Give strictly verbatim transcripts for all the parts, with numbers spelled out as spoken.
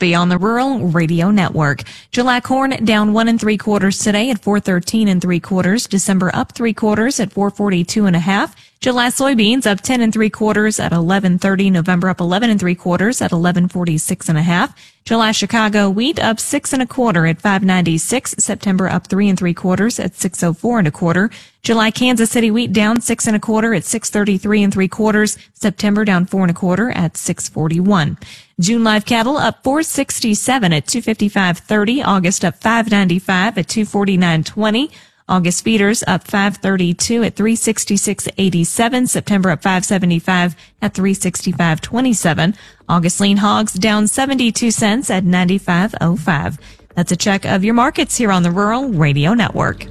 Murphy on the Rural Radio Network. July corn down one and three quarters today at four thirteen and three quarters. December up three quarters at four forty-two and a half. July soybeans up ten and three quarters at eleven thirty. November up eleven and three quarters at eleven forty-six and a half. July Chicago wheat up six and a quarter at five ninety-six. September up three and three quarters at six oh four and a quarter. July Kansas City wheat down six and a quarter at six thirty-three and three quarters. September down four and a quarter at six forty-one. June live cattle up four sixty-seven at two fifty-five thirty. August up five ninety-five at two forty-nine twenty. August feeders up five thirty-two at three sixty-six eighty-seven. September up five seventy-five at three sixty-five twenty-seven. August lean hogs down seventy-two cents at ninety-five oh five. That's a check of your markets here on the Rural Radio Network.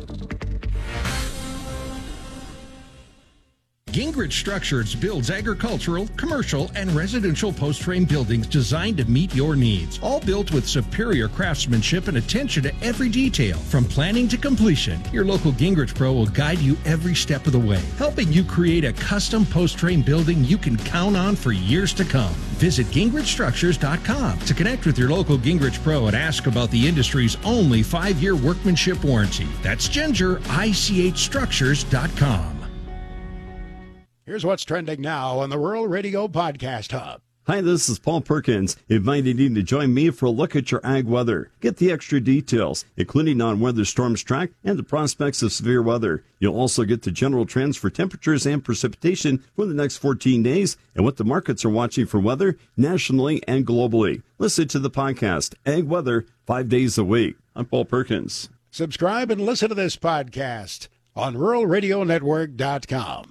Gingrich Structures builds agricultural, commercial, and residential post-frame buildings designed to meet your needs. All built with superior craftsmanship and attention to every detail. From planning to completion, your local Gingrich Pro will guide you every step of the way, helping you create a custom post-frame building you can count on for years to come. Visit Gingrich Structures dot com to connect with your local Gingrich Pro and ask about the industry's only five-year workmanship warranty. That's Ginger, I C H Structures dot com. Here's what's trending now on the Rural Radio Podcast Hub. Hi, this is Paul Perkins, inviting you to join me for a look at your ag weather. Get the extra details, including on where the storms track and the prospects of severe weather. You'll also get the general trends for temperatures and precipitation for the next fourteen days and what the markets are watching for weather nationally and globally. Listen to the podcast, Ag Weather, five days a week. I'm Paul Perkins. Subscribe and listen to this podcast on rural radio network dot com.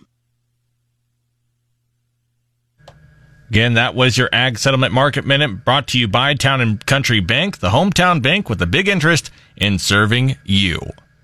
Again, that was your Ag Settlement Market Minute, brought to you by Town and Country Bank, the hometown bank with a big interest in serving you.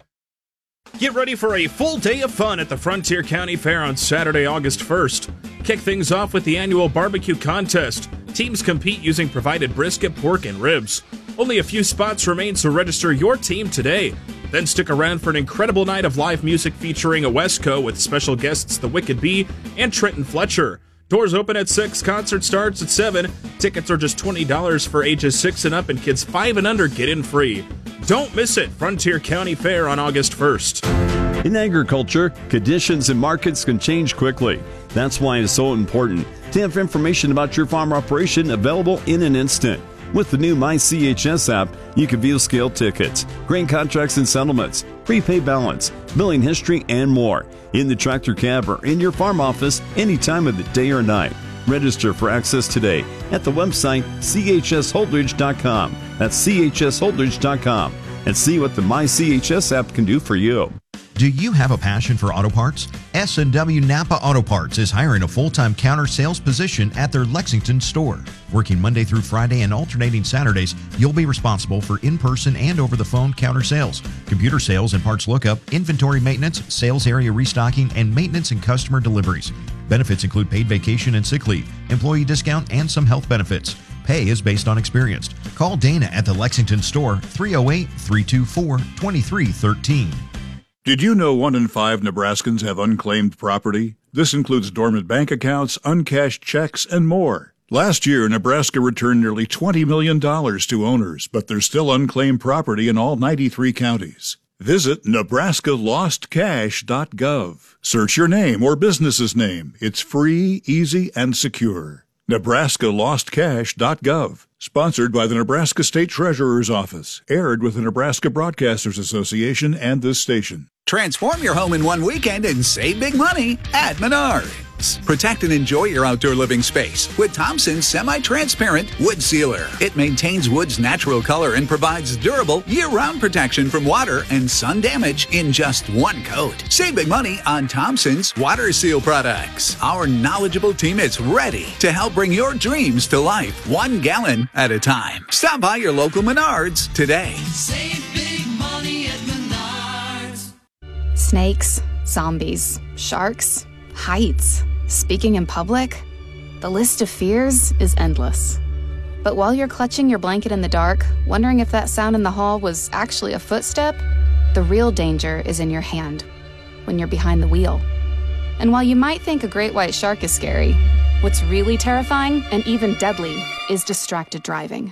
Get ready for a full day of fun at the Frontier County Fair on Saturday, August first. Kick things off with the annual barbecue contest. Teams compete using provided brisket, pork, and ribs. Only a few spots remain, so register your team today. Then stick around for an incredible night of live music featuring a Wesco with special guests The Wicked Bee and Trenton Fletcher. Doors open at six, concert starts at seven. Tickets are just twenty dollars for ages six and up, and kids five and under get in free. Don't miss it, Frontier County Fair on August first. In agriculture, conditions and markets can change quickly. That's why it's so important to have information about your farm operation available in an instant. With the new My C H S app, you can view scale tickets, grain contracts and settlements, prepay balance, billing history, and more in the tractor cab or in your farm office any time of the day or night. Register for access today at the website C H S Holdridge dot com. That's C H S Holdridge dot com, and see what the My C H S app can do for you. Do you have a passion for auto parts? S and W Napa Auto Parts is hiring a full-time counter sales position at their Lexington store. Working Monday through Friday and alternating Saturdays, you'll be responsible for in-person and over-the-phone counter sales, computer sales and parts lookup, inventory maintenance, sales area restocking, and maintenance and customer deliveries. Benefits include paid vacation and sick leave, employee discount, and some health benefits. Pay is based on experience. Call Dana at the Lexington store, three oh eight, three two four, two three one three. Did you know one in five Nebraskans have unclaimed property? This includes dormant bank accounts, uncashed checks, and more. Last year, Nebraska returned nearly twenty million dollars to owners, but there's still unclaimed property in all ninety-three counties. Visit Nebraska Lost Cash dot gov. Search your name or business's name. It's free, easy, and secure. Nebraska Lost Cash dot gov. Sponsored by the Nebraska State Treasurer's Office. Aired with the Nebraska Broadcasters Association and this station. Transform your home in one weekend and save big money at Menards. Protect and enjoy your outdoor living space with Thompson's semi-transparent wood sealer. It maintains wood's natural color and provides durable year-round protection from water and sun damage in just one coat. Save big money on Thompson's water seal products. Our knowledgeable team is ready to help bring your dreams to life, one gallon at a time. Stop by your local Menards today. Save big money at Menards. Snakes, zombies, sharks, heights. Speaking in public, the list of fears is endless. But while you're clutching your blanket in the dark, wondering if that sound in the hall was actually a footstep, the real danger is in your hand, when you're behind the wheel. And while you might think a great white shark is scary, what's really terrifying and even deadly is distracted driving.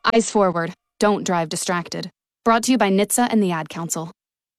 Eyes forward. Don't drive distracted. Brought to you by N H T S A and the Ad Council.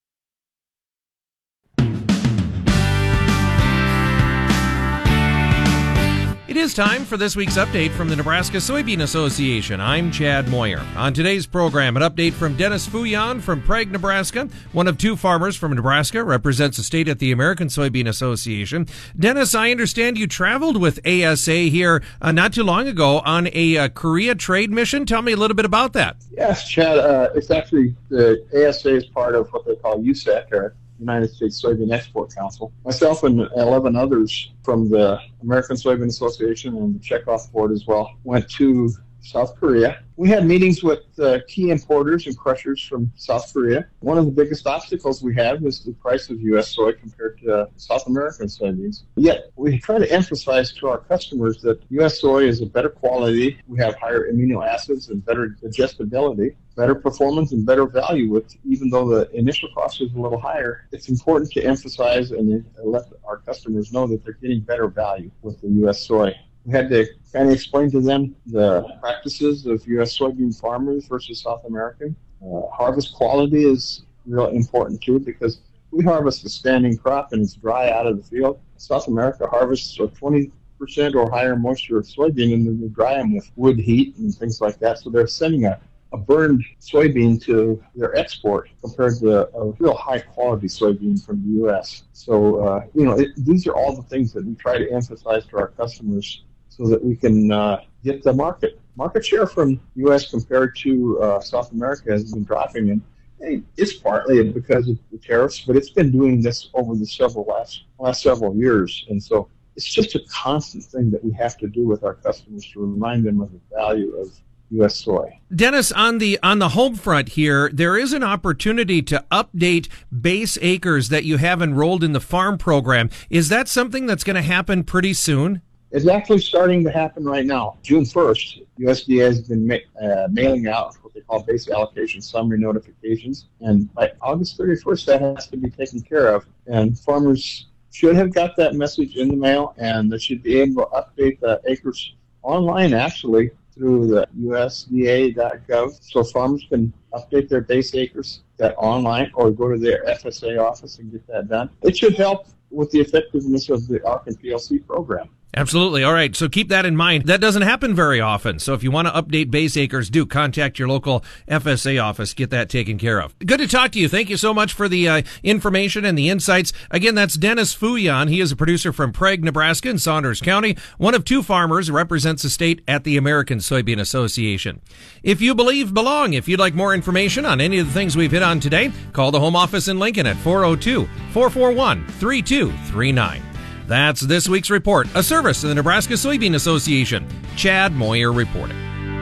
It is time for this week's update from the Nebraska Soybean Association. I'm Chad Moyer. On today's program, an update from Dennis Fouillon from Prague, Nebraska. One of two farmers from Nebraska, represents the state at the American Soybean Association. Dennis, I understand you traveled with A S A here uh, not too long ago on a uh, Korea trade mission. Tell me a little bit about that. Yes, Chad. Uh, it's actually the A S A is part of what they call U S A C, or United States Soybean Export Council. Myself and eleven others from the American Soybean Association and the Checkoff Board as well went to South Korea. We had meetings with uh, key importers and crushers from South Korea. One of the biggest obstacles we had was the price of U S soy compared to uh, South American soybeans. Yet we try to emphasize to our customers that U S soy is a better quality. We have higher amino acids and better digestibility, better performance, and better value. With even though the initial cost is a little higher, it's important to emphasize and let our customers know that they're getting better value with the U S soy. We had to kind of explain to them the practices of U S soybean farmers versus South American. Uh, harvest quality is real important too, because we harvest a standing crop and it's dry out of the field. South America harvests a twenty percent or higher moisture of soybean, and then they dry them with wood heat and things like that. So they're sending a, a burned soybean to their export compared to a real high quality soybean from the U S. So, uh, you know, it, these are all the things that we try to emphasize to our customers so that we can uh, get the market. Market share from U S compared to uh, South America has been dropping, and hey, it's partly because of the tariffs, but it's been doing this over the several last last several years. And so it's just a constant thing that we have to do with our customers to remind them of the value of U S soy. Dennis, on the on the home front here, there is an opportunity to update base acres that you have enrolled in the farm program. Is that something that's going to happen pretty soon? It's actually starting to happen right now. June first, U S D A has been ma- uh, mailing out what they call base allocation summary notifications, and by August thirty-first, that has to be taken care of. And farmers should have got that message in the mail, and they should be able to update the acres online, actually, through the U S D A dot gov, so farmers can update their base acres that online or go to their F S A office and get that done. It should help with the effectiveness of the A R C and P L C program. Absolutely. All right. So keep that in mind. That doesn't happen very often. So if you want to update base acres, do contact your local F S A office. Get that taken care of. Good to talk to you. Thank you so much for the uh, information and the insights. Again, that's Dennis Fouillon. He is a producer from Prague, Nebraska in Saunders County. One of two farmers, represents the state at the American Soybean Association. If you believe, belong. If you'd like more information on any of the things we've hit on today, call the home office in Lincoln at four oh two, four four one, three two three nine. That's this week's report, a service of the Nebraska Soybean Association. Chad Moyer reporting.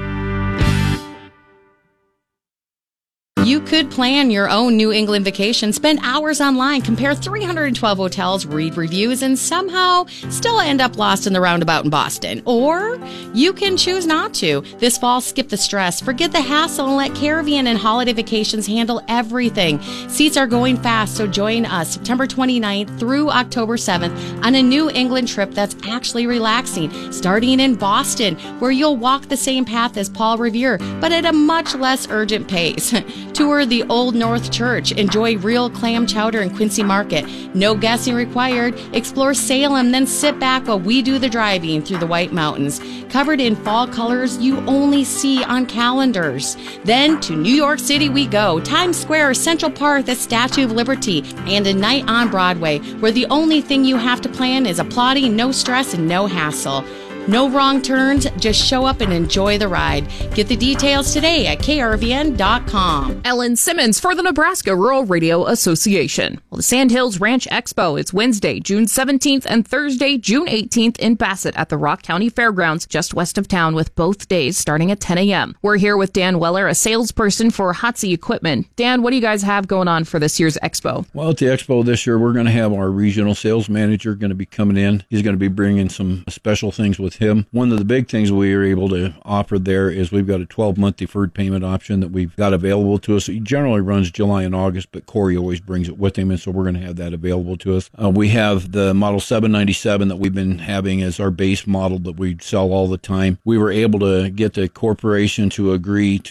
You could plan your own New England vacation, spend hours online, compare three hundred twelve hotels, read reviews, and somehow still end up lost in the roundabout in Boston. Or you can choose not to. This fall, skip the stress, forget the hassle, and let Caravan and Holiday Vacations handle everything. Seats are going fast, so join us September twenty-ninth through October seventh on a New England trip that's actually relaxing, starting in Boston, where you'll walk the same path as Paul Revere, but at a much less urgent pace. Tour the Old North Church. Enjoy real clam chowder in Quincy Market. No guessing required. Explore Salem, then sit back while we do the driving through the White Mountains. Covered in fall colors you only see on calendars. Then to New York City we go. Times Square, Central Park, the Statue of Liberty, and a night on Broadway, where the only thing you have to plan is applauding, no stress, and no hassle. No wrong turns, just show up and enjoy the ride. Get the details today at K R V N dot com. Ellen Simmons for the Nebraska Rural Radio Association. Well, the Sandhills Ranch Expo is Wednesday, June seventeenth and Thursday, June eighteenth in Bassett at the Rock County Fairgrounds, just west of town, with both days starting at ten a.m. We're here with Dan Weller, a salesperson for Hotsy Equipment. Dan, what do you guys have going on for this year's expo? Well, at the expo this year, we're going to have our regional sales manager going to be coming in. He's going to be bringing some special things with with him. One of the big things we are able to offer there is we've got a twelve-month deferred payment option that we've got available to us. It generally runs July and August, but Corey always brings it with him, and so we're going to have that available to us. Uh, we have the Model seven ninety-seven that we've been having as our base model that we sell all the time. We were able to get the corporation to agree